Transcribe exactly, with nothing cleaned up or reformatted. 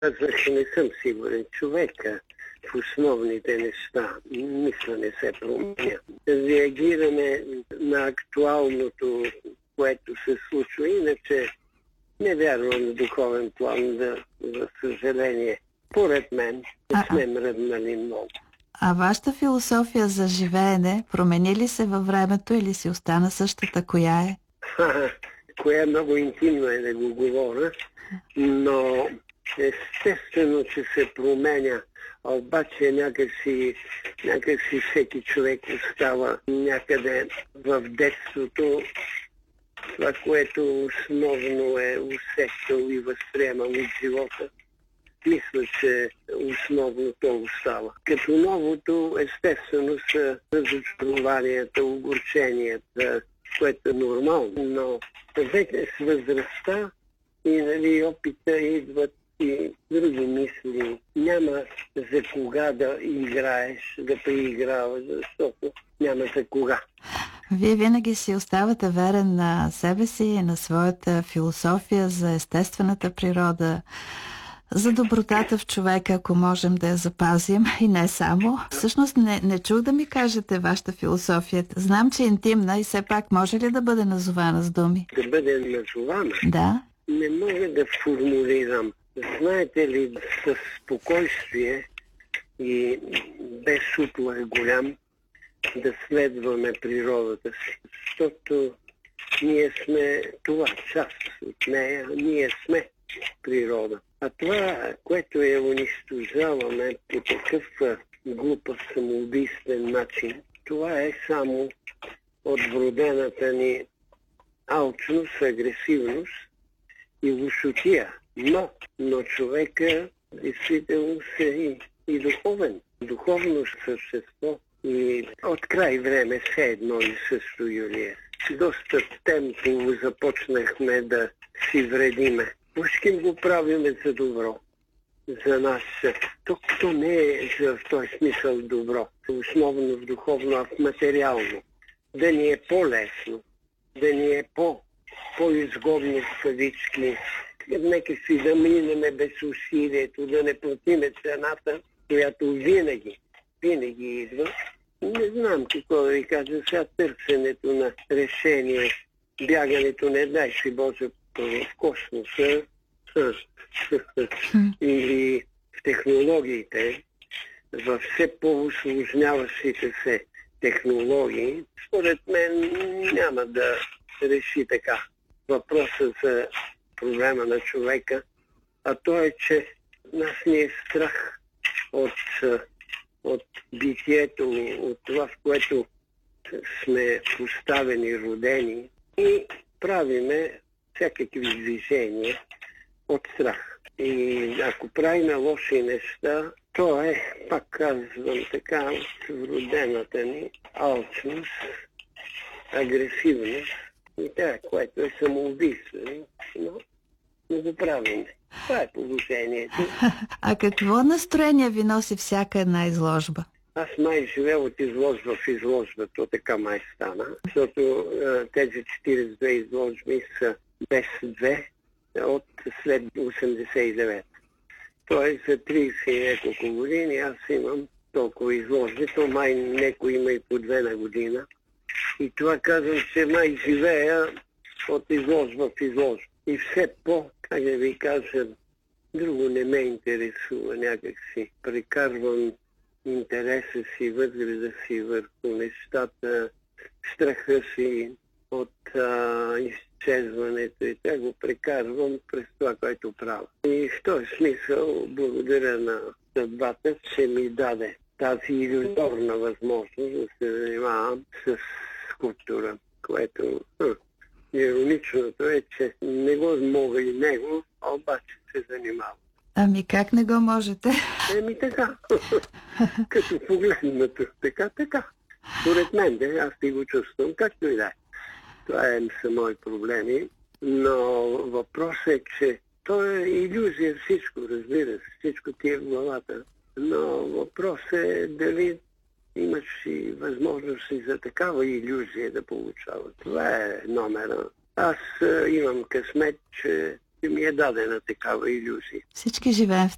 Казах, че не съм сигурен. Човека в основните неща, мисля, не се променя. Реагираме на актуалното, което се случва. Иначе не вярвам в духовен план, да, за съжаление. Поред мен не сме мръднали много. А вашата философия за живеене промени ли се във времето или си остана същата? Коя е? Коя е много интимно е да го говоря, но естествено, че се променя, а обаче някакси, някакси всеки човек остава някъде в детството, това, което основно е усещал и възприемал от живота. Мисля, че основно то остава. Като новото, естествено, са разочарованията, огорченията, което е нормално, но вече с възрастта и нали, опита идват и други мисли. Няма за кога да играеш, да преиграваш, защото няма за кога. Вие винаги си оставате верен на себе си и на своята философия за естествената природа, за добротата в човека, ако можем да я запазим и не само. Всъщност не, не чух да ми кажете вашата философия. Знам, че е интимна и все пак може ли да бъде назована с думи? Да бъде назована? Да. Не мога да формулирам. Знаете ли, със спокойствие и без уплах голям да следваме природата си. Защото ние сме това, част от нея, ние сме природа. А това, което я унищожаваме по такъв глупав самоубийствен начин, това е само от вродената ни алчност, агресивност и лошотия. Но, но човека действително се и, и духовен, духовно същество. И от край време все едно и също, Юлия. Доста темпово започнахме да си вредиме. Пуским го правиме за добро. За нас. Тук то не е за в този смисъл добро. Основно в духовно, а в материално. Да ни е по-лесно. Да ни е по, по-изгодно в кавички. Нека си да минеме без усилието, да не платиме цената, която винаги, винаги идва. Не знам какво да ви кажа. Сега търсенето на решение, бягането, не дай си Боже, в космоса или в технологиите, във все по-усложняващите се технологии, според мен няма да реши така въпроса за проблема на човека, а то е, че нас ни е страх от, от битието, от това, в което сме поставени, родени и правиме всякакви движения от страх. И ако правим лоши неща, то е, пак казвам така, от вродената ни алчност, агресивност и това, което е самоубийствено, но не го правим. Това е положението. А какво настроение ви носи всяка една изложба? Аз май живея от изложба в изложба, то така май стана, защото тези четиридесет и две изложби са без две от след осемдесет и девета. Тоест за тридесет и няколко години аз имам толкова изложби, то май некой има и по две на година. И това казвам, че май живея от изложба в изложба. И все по, как да ви кажа, друго не ме интересува някак си. Прекарвам интереса си, възгледа си върху нещата, страха си от а, изчезването и тя го прекарвам през това, което правя. И в този смисъл благодаря на съдбата, че ми даде тази иллюзорна възможност да се занимавам с скулптура, което а, ироничното е, че не го мога и него, а обаче се занимавам. Ами как не го можете? Еми така. Като погледнато. Така, така. Според мен, да, аз ти го чувствам, както и да е. Това е, са мои проблеми. Но въпросът е, че то е илюзия всичко, разбира се. Всичко ти е в главата. Но въпросът е дали имаш и възможности за такава илюзия да получава. Това е номера. Аз имам късмет, че ми е дадена такава илюзия. Всички живеем в